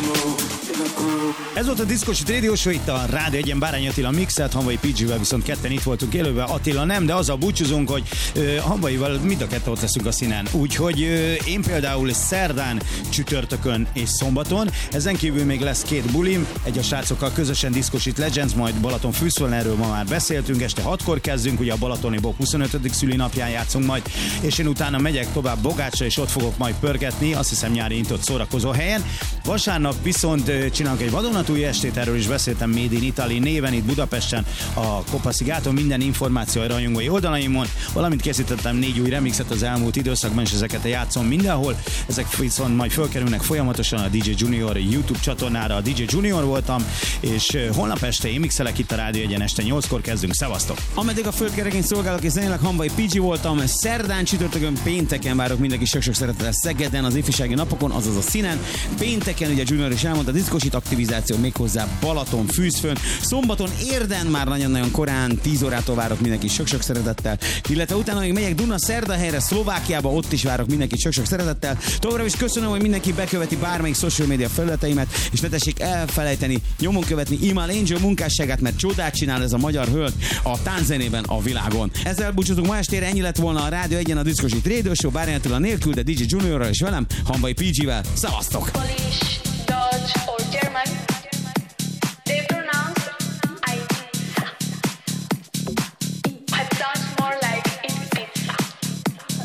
Ez volt a Diszkosit Radio Show, itt a Rádió Egyen, Bárány Attila mixelt, Hamvai PG-vel viszont ketten itt voltunk élőben, Attila nem, de azzal búcsúzunk, hogy Hamvaival mind a ketten ott leszünk a színen. Úgyhogy én például szerdán, csütörtökön és szombaton, ezen kívül még lesz 2 bulim, egy a srácokkal közösen Diszkosit Legends, majd Balaton Fűszföldön, erről ma már beszéltünk, este 6-kor kezdünk, ugye a Balatoni Bob 25. szülinapján játszunk majd, és én utána megyek tovább Bogácsra, és ott fogok majd pörgetni, azt hiszem nyári nyitott szórakozó helyen. Vasárnap viszont csinálunk egy vadonatúj estét, erről is beszéltem, Made in Italy néven itt Budapesten, a Kopaszigáton, minden információ a rajongói oldalaimon, valamint készítettem 4 új remixet az elmúlt időszakban, és ezeket játszom mindenhol, ezek viszont majd fölkerülnek folyamatosan a DJ Junior YouTube csatornára, a DJ Junior voltam, és holnap este én mixelek itt a Rádió Egyen, este 8-kor kezdünk, szevasztok! Ameddig a földkerekén szolgálok és zenélek, Hamvai PG voltam, szerdán, csütörtökön, pénteken várok mindenki sok-sok szeretettel Szegeden, az ifjúsági napokon, azaz a színen, pénteken ugye Junior is elmondta, Diszkosit aktivizáció méghozzá Balaton Fűszföldön, szombaton Érden már nagyon-nagyon korán, 10 órától várok mindenki sok-sok szeretettel, illetve utána még megyek Dunaszerdahelyre, Szlovákiába, ott is várok mindenki sok-sok szeretettel. Továbbra is köszönöm, hogy mindenki beköveti bármelyik social media felületeimet, és ne tessék elfelejteni nyomon követni Imal Angel munkásságát, mert csodát csinál ez a magyar hölgy a tánczenében a világon. Ezzel búcsúzunk ma estére, ennyi lett volna a Rádió Egyen, a Diszkosit Radio Show, Bárány Attila nélkül, de DJ Juniorral és velem, Hamvai PG-vel. Szevasztok!